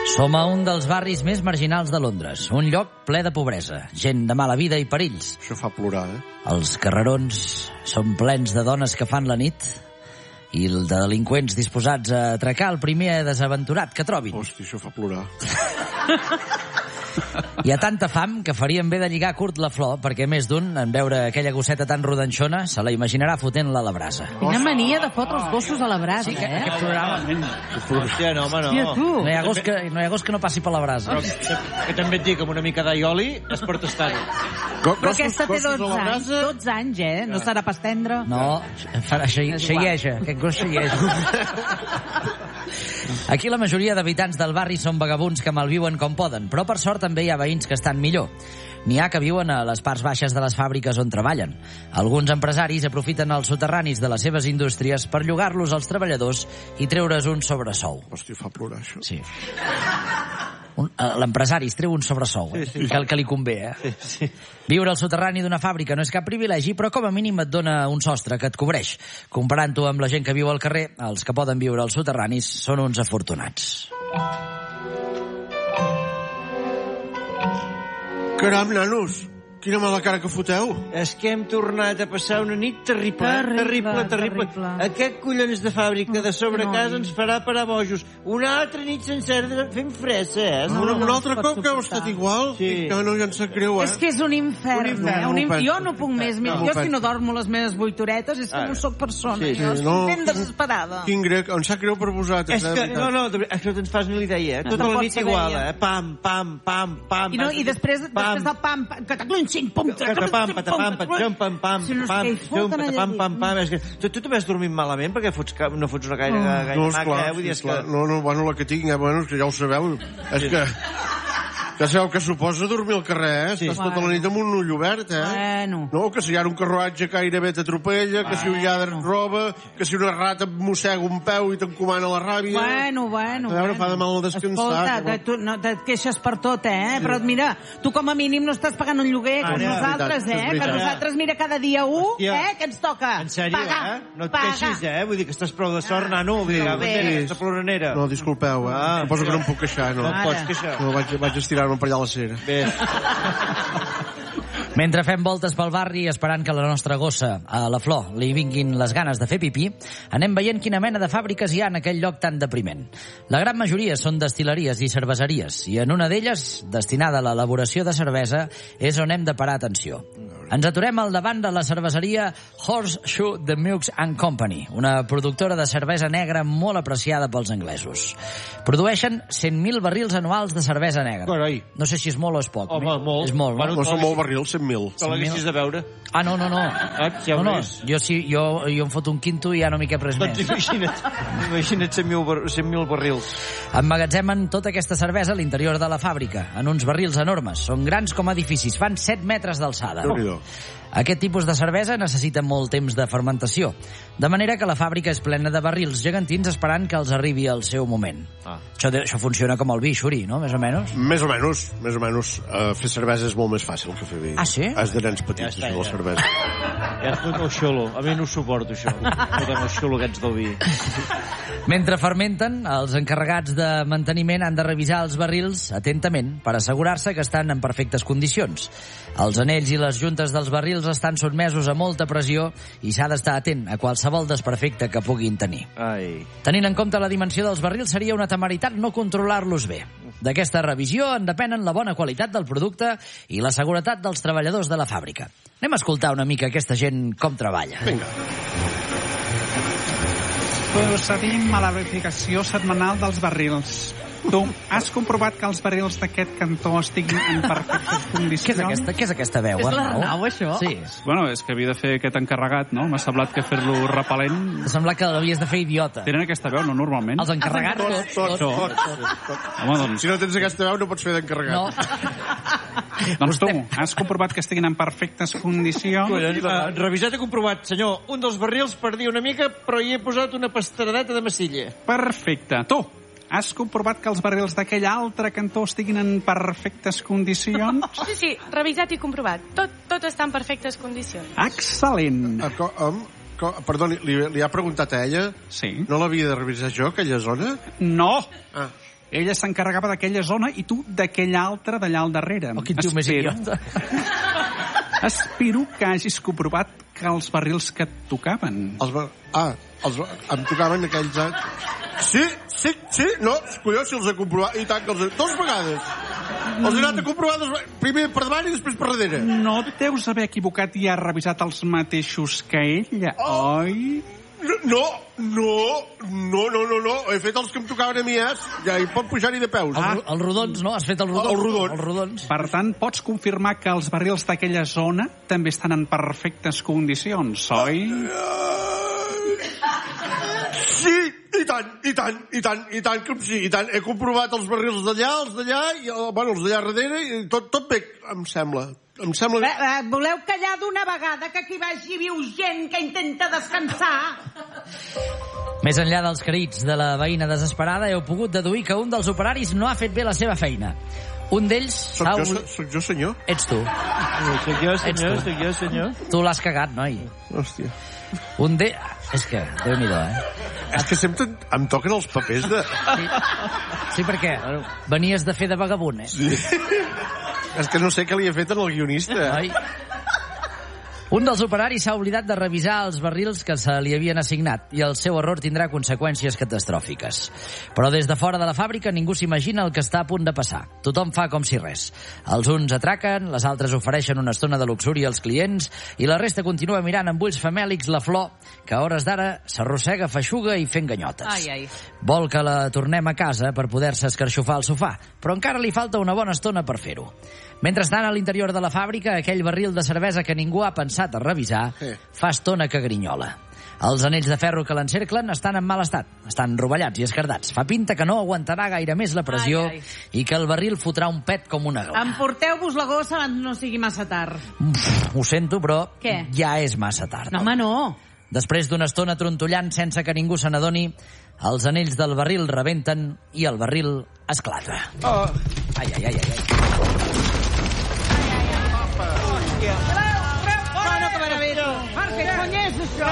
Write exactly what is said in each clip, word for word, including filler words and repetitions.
Som a un dels barris més marginals de Londres, un lloc ple de pobresa, gent de mala vida i perills. Això fa plorar, eh? Els carrerons són plens de dones que fan la nit i de delinqüents disposats a atracar el primer desaventurat que trobin. Hosti, això fa plorar. Hi ha tanta fam que farien bé de lligar curt la flor, perquè més d'un, en veure aquella gosseta tan rodanxona, se la imaginarà fotent-la a la brasa. Quina mania de fotre els gossos a la brasa, Sí, que, eh? aquest programa... Hòstia, no, home, no. Hòstia, tu. No hi ha gos que, no hi ha gos que no passi per la brasa. Però, que també et dic, amb una mica d'aioli es pot estar-ho. Però aquesta té dotze anys, dotze anys, eh? No serà pas tendre. No, farà xe- xeieja, aquest gos xeieja. Aquí la majoria d'habitants del barri són vagabunds que malviuen com poden, però per sort també hi ha veïns que estan millor. N'hi ha que viuen a les parts baixes de les fàbriques on treballen. Alguns empresaris aprofiten els soterranis de les seves indústries per llogar-los als treballadors i treure's un sobresou. Hosti, fa plorar, això. Sí. Un- eh, L'empresari es treu un sobresou, eh? Sí, sí. Que, que li convé, eh? Sí, sí. Viure al soterrani d'una fàbrica no és cap privilegi, però com a mínim et dona un sostre que et cobreix. Comparant-ho amb la gent que viu al carrer, els que poden viure als soterranis són uns afortunats. Caram, nanos, quina mala cara que foteu. És que hem tornat a passar una nit terrible, Terrible, terrible, terrible. terrible. Aquest collons de fàbrica de sobre No, casa no. ens farà parar bojos. Una altra nit sencera fent fressa, eh? Un, no, un no altre es pot cop que heu suportar. estat igual? Sí. Que no, ja em sap greu, eh? És que és un infern, Un infern, eh? Un no inf... m'ho Jo penso. no puc més. Mira, No m'ho jo si penso. no dormo les meves vuit horetes és que Ara. no sóc persona. Sí, jo sí, estic no, ben quin- desesperada. Quin grec, em sap greu per vosaltres, És eh? que, veritat. no, no, de veritat, això te'n fas ni idea, eh? Tota No la pot nit ser igual, idea. eh? Pam, pam, pam, pam. I, no, i després, després del pam, pam, cataclun, cinc, pum, Patapam, patapam, patapam, pam, pam, Si no és pam, que hi pam, foten allà patapam, pam, dins. pam. És que tu, tu també has dormit malament perquè fots, ca- no fots una gaire, gaire No, maca, esclar, eh? Vull dir, és esclar. que... No, no, bueno, la que tinc, eh, bueno, és que ja ho sabeu. És que... Ja sabeu que suposa dormir al carrer, eh? Sí. Estàs tota la nit amb un ull obert, eh? Bueno. No, que si hi ha un carruatge gairebé t'atropella, que si un lladre et roba, que si una rata et mossega un peu i t'encomana la ràbia... Bueno, bueno. A veure, bueno. fa de mal descansar. Escolta, que de, tu, no, et queixes per tot, eh? Però mira, tu com a mínim no estàs pagant un lloguer com Ara, nosaltres, és veritat, és eh? Que veritat. nosaltres, mira, cada dia un, Hòstia. eh? Que ens toca En sèrio, pagar, eh? No et pagar. queixis, eh? Vull dir que estàs prou de sort, nano. Vull dir, No, no, bé. aquesta ploranera. No, disculpeu, eh? Ah, Suposo que no em puc queixar, no. No Ara. et pots queixar. No, vaig, vaig estirar-me per allà a la cera. Bé. Mentre fem voltes pel barri esperant que la nostra gossa, a la Flor, li vinguin les ganes de fer pipí, anem veient quina mena de fàbriques hi ha en aquell lloc tan depriment. La gran majoria són destil·leries i cerveseries, i en una d'elles, destinada a l'elaboració de cervesa, és on hem de parar atenció. Ens aturem al davant de la cerveseria Horseshoe The Milks and Company, una productora de cervesa negra molt apreciada pels anglesos. Produeixen cent mil barrils anuals de cervesa negra. Carai. No sé si és molt o és poc. Home, molt. És molt, Bueno, no? No són molt barrils, cent mil. Que l'haguessis de veure. Ah, no, no, no. Eh, ja ho no, no. ves. Jo, sí, jo, jo em foto un quinto i ja no m'hi cap res Doncs més. imagina't, imagina't cent mil bar- cent mil barrils. Emmagatzemen tota aquesta cervesa a l'interior de la fàbrica, en uns barrils enormes. Són grans com edificis, fan set metres d'alçada. Déu-n'hi-do. Aquest tipus de cervesa necessita molt temps de fermentació, de manera que la fàbrica és plena de barrils gegantins esperant que els arribi el seu moment. Ah. Això, de, això funciona com el vi, Xuri, no? Més o menys. Més o menys, més o menys. Uh, fer cervesa és molt més fàcil que fer vi. Ah, sí? És de nens Ja petits, està, això de la ja. cervesa. Ja et foto el xolo. A mi no ho suporto, això. Fotem els xologats del vi. Mentre fermenten, els encarregats de manteniment han de revisar els barrils atentament per assegurar-se que estan en perfectes condicions. Els anells i les juntes dels barrils estan sotmesos a molta pressió i s'ha d'estar atent a qualsevol desperfecte que puguin tenir. Ai. Tenint en compte la dimensió dels barrils, seria una temeritat no controlar-los bé. D'aquesta revisió en depenen la bona qualitat del producte i la seguretat dels treballadors de la fàbrica. Anem a escoltar una mica aquesta gent com treballa. Vinga. Procedim a la verificació setmanal dels barrils. Tu, has comprovat que els barrils d'aquest cantó estiguin en perfectes condicions? Què és aquesta, què és aquesta veu, És Arnau? l'Arnau, això? Sí. Bueno, és que havia de fer aquest encarregat, no? M'ha semblat que fer-lo repel·lent... M'ha semblat que l'havies de fer idiota. Tenen aquesta veu, no? Normalment. Els encarregats, Tot, tot, tot, tot, tot. Home, doncs, Si no tens aquesta veu no pots fer d'encarregat. No. doncs tu, has comprovat que estiguin en perfectes condicions? Collons, uh, revisat i comprovat, senyor. Un dels barrils perdia una mica, però hi he posat una pastradeta de massilla. Perfecte. Tu, has comprovat que els barrils d'aquell altre cantó estiguin en perfectes condicions? Sí, sí, revisat i comprovat. Tot, tot està en perfectes condicions. Excel·lent. Ah, co- um, co- Perdoni, li, li ha preguntat a ella? Sí. No l'havia de revisar jo, aquella zona? No. Ah, Ella s'encarregava d'aquella zona i tu d'aquella altra d'allà al darrere. Oh, quin tio més idiota. Espero que hagis comprovat que els barrils que et tocaven... Els bar... Ah, els bar... em tocaven aquells... Sí, sí, sí, no, collons, si els he comprovat. I tant que els he... Dos vegades. Els he anat a comprovar dos vegades. Primer per davant i després per darrere. No et deus haver equivocat i has revisat els mateixos que ella, oh. oi? No, no, no, no, no, no. He fet els que em tocaven a mi, eh? Ja hi pot pujar-hi de peus. Ah. Els rodons, no? Has fet els rodons? Els rodons. Els rodons. Per tant, pots confirmar que els barrils d'aquella zona també estan en perfectes condicions, oi? Sí, i tant, i tant, i tant, i tant, que sí, i tant. He comprovat els barrils d'allà, els d'allà, i bueno, els d'allà darrere, i tot, tot bé, em sembla. Em sembla... Eh, eh, voleu callar d'una vegada, que aquí baix hi viu gent que intenta descansar? Més enllà dels crits de la veïna desesperada, heu pogut deduir que un dels operaris no ha fet bé la seva feina. Un d'ells... Soc jo, obli... soc jo, senyor? Ets tu. Soc jo, senyor, soc jo, senyor. Tu l'has cagat, noi. Hòstia. Un de... És que, Déu-n'hi-do, eh? És que sempre em toquen els papers de... Sí, sí perquè venies de fer de vagabund, eh? Sí. És que no sé què li he fet al guionista. Ai. Un dels operaris s'ha oblidat de revisar els barrils que se li havien assignat i el seu error tindrà conseqüències catastròfiques. Però des de fora de la fàbrica ningú s'imagina el que està a punt de passar. Tothom fa com si res. Els uns atraquen, les altres ofereixen una estona de luxúria als clients i la resta continua mirant amb ulls famèlics la Flor, que a hores d'ara s'arrossega feixuga i fent ganyotes. Ai, ai. Vol que la tornem a casa per poder-se escarxofar al sofà, però encara li falta una bona estona per fer-ho. Mentrestant, a l'interior de la fàbrica, aquell barril de cervesa que ningú ha pensat a revisar fa estona que grinyola. Els anells de ferro que l'encerclen estan en mal estat, estan rovellats i escardats. Fa pinta que no aguantarà gaire més la pressió ai, ai. I que el barril fotrà un pet com una gla. Emporteu-vos la gossa abans no sigui massa tard. Uf, ho sento, però Què? Ja és massa tard. No, home, no. Després d'una estona trontollant sense que ningú se n'adoni, els anells del barril rebenten i el barril esclata. Oh. Ai, ai, ai, ai, ai. Bueno, que meravero. Què cony és això?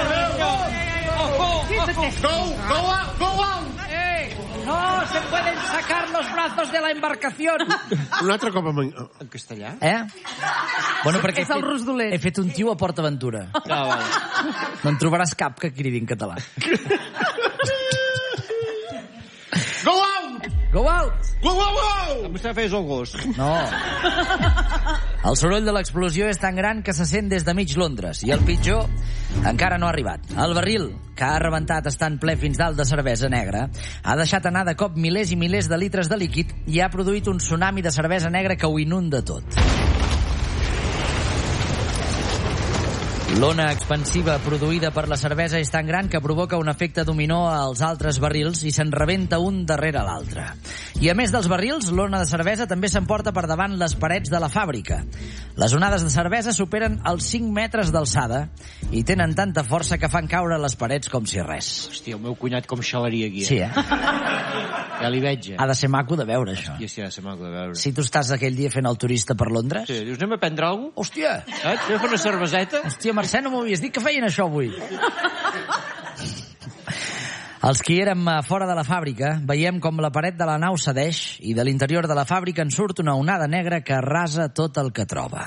Go, go out, go out! Eh, no se pueden sacar los brazos de la embarcación. Un altre cop en, En castellà? Eh? Bueno, perquè És el he fet, Rosdoler. he fet un tio a Port Aventura. Ah, vale. No en trobaràs cap que cridi en català. Go out! Go out! Go, go, go! Em sap fer el gos. No. El soroll de l'explosió és tan gran que se sent des de mig Londres i el pitjor encara no ha arribat. El barril, que ha rebentat estant ple fins dalt de cervesa negra, ha deixat anar de cop milers i milers de litres de líquid i ha produït un tsunami de cervesa negra que ho inunda tot. L'ona expansiva produïda per la cervesa és tan gran que provoca un efecte dominó als altres barrils i se'n rebenta un darrere l'altre. I a més dels barrils, l'ona de cervesa també s'emporta per davant les parets de la fàbrica. Les onades de cervesa superen els cinc metres d'alçada i tenen tanta força que fan caure les parets com si res. Hòstia, el meu cunyat com xalaria aquí. Eh? Sí, eh? Ja li veig, eh? Ha de ser maco de veure, això. Hòstia, sí, ha de ser maco de veure. Si tu estàs aquell dia fent el turista per Londres... Sí, dius, anem a prendre alguna cosa? Hòstia! Eh? Anem a fer una cerveseta? Hòstia, Mercè, no m'ho havies dit que feien això avui. Els qui érem fora de la fàbrica veiem com la paret de la nau cedeix i de l'interior de la fàbrica en surt una onada negra que arrasa tot el que troba.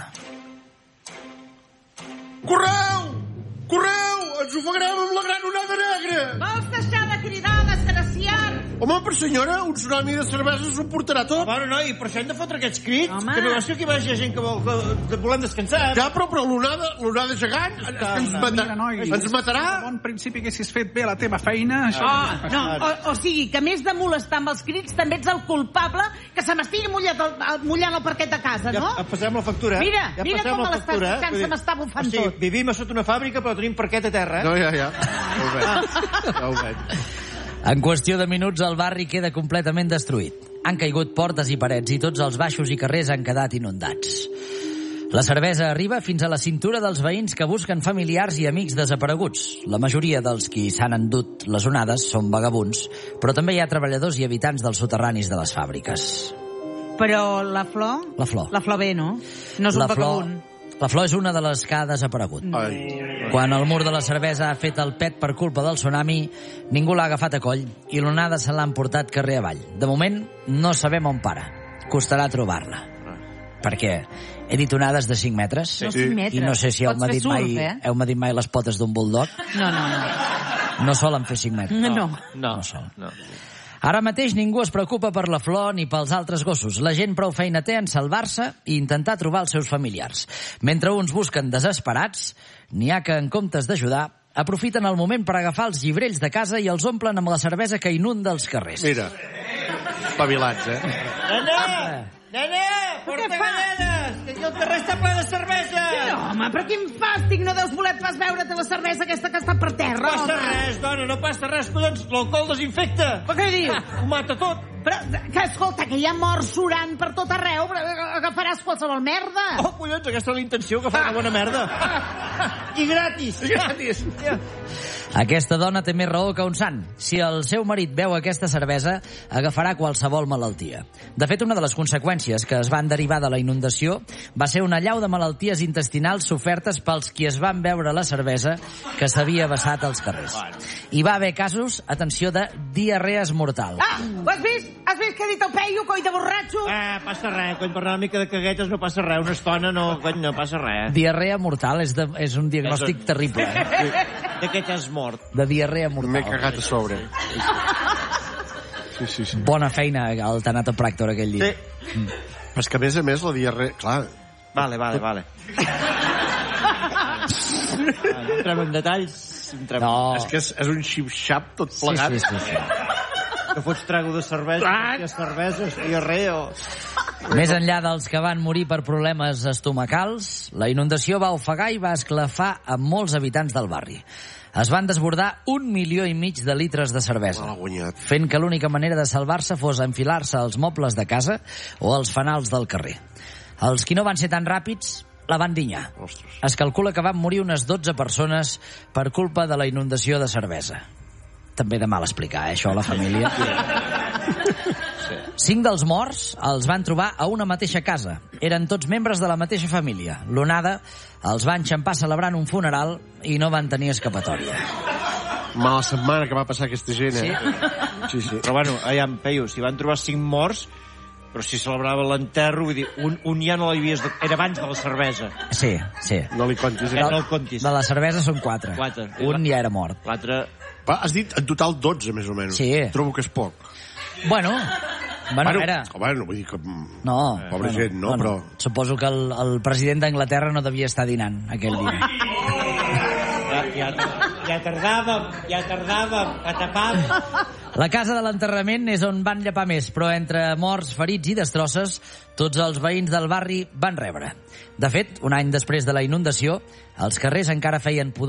Correu! Correu! Ens ofegarem amb la gran onada negra! Vols deixar de cridar, desgraciat? Home, per senyora, un tsunami de cervesa s'ho portarà tot. Bueno, noi, per això hem de fotre aquests crits. Home. Que no va ser que hi vagi gent que, vol, que, que volem descansar. Ja, però, però l'onada, l'onada gegant, és que ens, mata, Mira, noi, ens matarà. De bon principi haguessis fet bé la teva feina, això... Oh, no, o, o sigui, que a més de molestar amb els crits també ets el culpable que se m'estigui mullat el, el, mullant el parquet de casa, no? Ja passem la factura. Mira, ja mira com la me l'estàs factura, buscant, Vull dir, se m'està bufant o sigui, tot. Vivim a sota una fàbrica, però tenim parquet a terra, eh? No, ja, ja. Ja ho veig. Ja ho veig. En qüestió de minuts el barri queda completament destruït. Han caigut portes i parets i tots els baixos i carrers han quedat inundats. La cervesa arriba fins a la cintura dels veïns que busquen familiars i amics desapareguts. La majoria dels qui s'han endut les onades són vagabunds, però també hi ha treballadors i habitants dels soterranis de les fàbriques. Però la Flor? La Flor. La Flor bé, no? No és un La Flor, vagabund. la Flor és una de les que ha desaparegut. Ai, Quan el mur de la cervesa ha fet el pet per culpa del tsunami, ningú l'ha agafat a coll i l'onada se l'ha emportat carrer avall. De moment, no sabem on para. Costarà trobar-la. Perquè he dit onades de cinc metres. No, cinc metres. I no sé si heu Pots fer medit surf, mai, eh? heu medit mai les potes d'un bulldog. No, no, no. No solen fer cinc metres. No. No, No solen. no. Ara mateix ningú es preocupa per la Flor ni pels altres gossos. La gent prou feina té en salvar-se i intentar trobar els seus familiars. Mentre uns busquen desesperats, n'hi ha que, en comptes d'ajudar, aprofiten el moment per agafar els llibrells de casa i els omplen amb la cervesa que inunda els carrers. Mira, espavilats, eh? Nena! Nena! Porta Què fa? galledes! Que aquí el carrer està ple de cervesa! No, home, però quin fàstic! No deus voler pas veure't la cervesa aquesta que està per terra, No passa home! res, dona, no passa res, collons. L'alcohol desinfecta. Però què dius? Ah, ho mata tot. Però, que escolta, que hi ha morts surant per tot arreu, però agafaràs qualsevol merda! Oh, collons, aquesta és la intenció, que fa una bona merda. I gratis. I gratis. Aquesta dona té més raó que un sant. Si el seu marit beu aquesta cervesa, agafarà qualsevol malaltia. De fet, una de les conseqüències que es van derivar de la inundació va ser una allau de malalties intestinals sofertes pels qui es van beure la cervesa que s'havia vessat als carrers. Hi va haver casos, atenció, de diarrees mortals. Ah, ho has vist? Has vist què ha dit el Peyu, coi de borratxo? Ah, passa res, cony, per una mica de caguetes no passa res. Una estona no, cony, no passa res. Diarrea mortal és, de, és un diagnòstic terrible. Eh? De què t'has mort? De diarrea M'he mortal. cagat a sobre. Sí, sí, sí. Bona feina al Tanatopractor aquell dia. Sí. Però és que, a més a més, la diarrea... Clar, Vale, vale, vale. No entrem en detalls. Entrem. No. és que és, és un xip-xap tot Sí, plegat. sí, sí, sí. Que fots trago de cervesa, hòstia, cervesa, diarrea o... Més enllà dels que van morir per problemes estomacals, la inundació va ofegar i va esclafar a molts habitants del barri. Es van desbordar un milió i mig de litres de cervesa, Me l'ha guanyat. fent que l'única manera de salvar-se fos enfilar-se als mobles de casa o als fanals del carrer. Els qui no van ser tan ràpids la van dinyar. Ostres. Es calcula que van morir unes dotze persones per culpa de la inundació de cervesa. També de mal explicar, eh, això, a la família. Cinc dels morts els van trobar a una mateixa casa. Eren tots membres de la mateixa família. L'onada els va enxampar celebrant un funeral i no van tenir escapatòria. Mala setmana que va passar aquesta gent, eh? Sí, sí. Però bueno, aviam, Peyu, si van trobar cinc morts, però si celebrava l'enterro, vull dir, un, un ja no l'havies... De... Era abans de la cervesa. Sí, sí. No li contis. Ja Eh? no el contis. De la cervesa són quatre. Quatre. Un ja era mort. L'altre... Va, has dit en total dotze, més o menys. Sí. Trobo que és poc. Bueno, bueno, a veure... bueno, vull dir que... No, Pobra bueno, gent, no? bueno, Però... Suposo que el, el president d'Anglaterra no devia estar dinant aquell dia. Ja, ja, ja tardàvem, ja tardàvem, a tapar. La casa de l'enterrament és on van llepar més, però entre morts, ferits i destrosses, tots els veïns del barri van rebre. De fet, un any després de la inundació, els carrers encara feien pudor